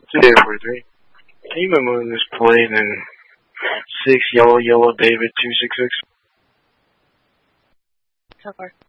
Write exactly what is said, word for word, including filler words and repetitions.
Two forty-three. Can you move this plate and six yellow yellow David two six six? So far.